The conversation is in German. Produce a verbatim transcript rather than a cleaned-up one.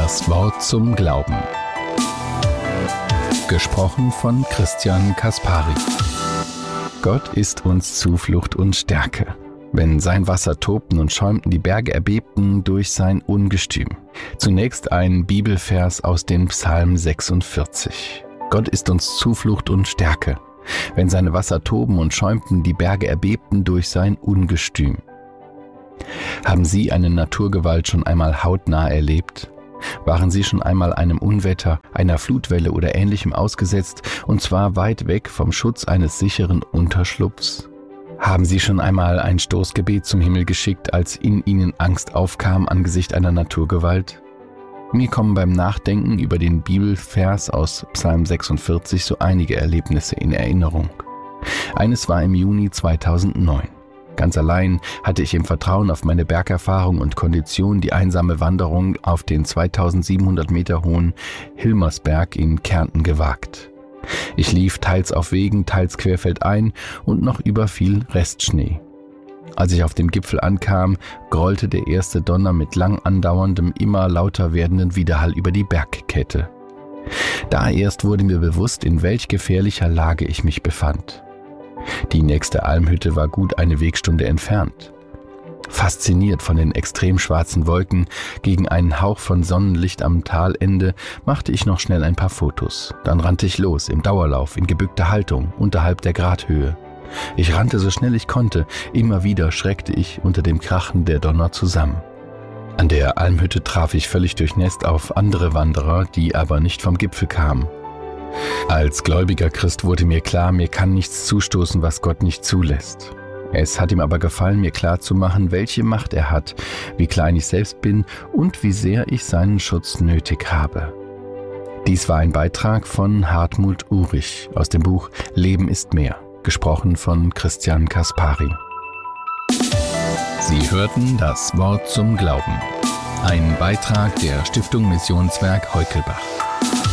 Das Wort zum Glauben. Gesprochen von Christian Kaspari. Gott ist uns Zuflucht und Stärke. Wenn sein Wasser tobten und schäumten, die Berge erbebten durch sein Ungestüm. Zunächst ein Bibelvers aus dem Psalm sechsundvierzig. Gott ist uns Zuflucht und Stärke. Wenn seine Wasser toben und schäumten, die Berge erbebten durch sein Ungestüm. Haben Sie eine Naturgewalt schon einmal hautnah erlebt? Waren Sie schon einmal einem Unwetter, einer Flutwelle oder Ähnlichem ausgesetzt, und zwar weit weg vom Schutz eines sicheren Unterschlupfs? Haben Sie schon einmal ein Stoßgebet zum Himmel geschickt, als in Ihnen Angst aufkam angesichts einer Naturgewalt? Mir kommen beim Nachdenken über den Bibelvers aus Psalm sechsundvierzig so einige Erlebnisse in Erinnerung. Eines war im Juni zweitausendneun. Ganz allein hatte ich im Vertrauen auf meine Bergerfahrung und Kondition die einsame Wanderung auf den zweitausendsiebenhundert Meter hohen Hilmersberg in Kärnten gewagt. Ich lief teils auf Wegen, teils querfeldein und noch über viel Restschnee. Als ich auf dem Gipfel ankam, grollte der erste Donner mit lang andauerndem, immer lauter werdenden Widerhall über die Bergkette. Da erst wurde mir bewusst, in welch gefährlicher Lage ich mich befand. Die nächste Almhütte war gut eine Wegstunde entfernt. Fasziniert von den extrem schwarzen Wolken gegen einen Hauch von Sonnenlicht am Talende machte ich noch schnell ein paar Fotos. Dann rannte ich los, im Dauerlauf, in gebückter Haltung, unterhalb der Gradhöhe. Ich rannte so schnell ich konnte, immer wieder schreckte ich unter dem Krachen der Donner zusammen. An der Almhütte traf ich völlig durchnässt auf andere Wanderer, die aber nicht vom Gipfel kamen. Als gläubiger Christ wurde mir klar, mir kann nichts zustoßen, was Gott nicht zulässt. Es hat ihm aber gefallen, mir klarzumachen, welche Macht er hat, wie klein ich selbst bin und wie sehr ich seinen Schutz nötig habe. Dies war ein Beitrag von Hartmut Uhrig aus dem Buch Leben ist mehr, gesprochen von Christian Kaspari. Sie hörten das Wort zum Glauben. Ein Beitrag der Stiftung Missionswerk Heukelbach.